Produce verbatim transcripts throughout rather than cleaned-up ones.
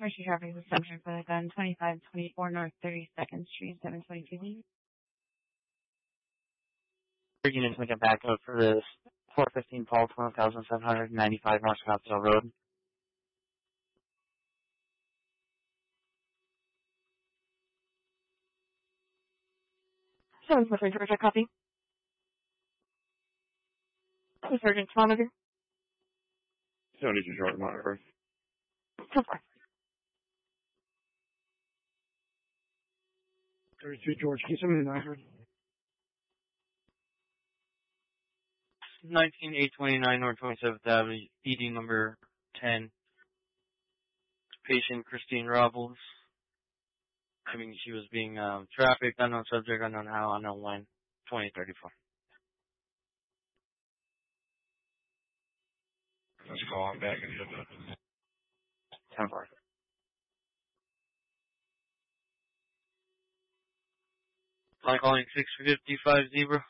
Mercy traffic was subject by the gun twenty-five twenty-four North thirty-second Street, seven twenty-two. Units making back up for this four fifteen Paul, twelve thousand seven hundred ninety-five North Scottsdale Road. seven four three, Georgia, copy. Sergeant monitor. seventy two Georgia monitor. ten four. thirty-two George, can you send me the nine hundred? nineteen eight twenty-nine North twenty-seventh Avenue, E D number ten. Patient Christine Robles. I mean, she was being um, trafficked, unknown subject, unknown how, unknown when, twenty thirty-four. Let's call him back and hit the ten four. Line calling six fifty-five Zebra.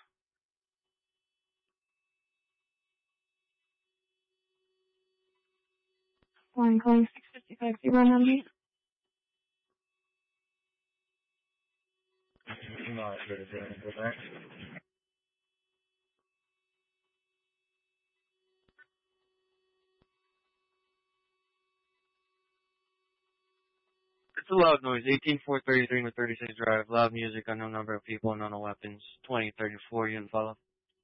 Line calling six fifty-five Zebra ninety. No, it's good. It's good. It's a loud noise. eighteen four thirty-three North thirty-sixth Drive. Loud music, unknown number of people, unknown weapons. twenty thirty-four, unit follow.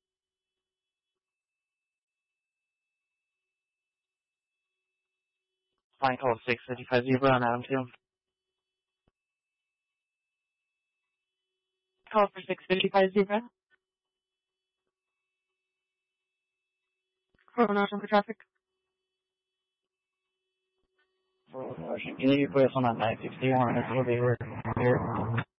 Line call six fifty-five Zebra on Adam two. Call for six fifty-five Zebra. four one zero for traffic. Can you put us on that nine sixty-one? It's a little bit weird.